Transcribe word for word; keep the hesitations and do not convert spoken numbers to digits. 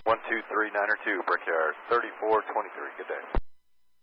one two three niner two, Brickyard, thirty-four twenty-three. Good day.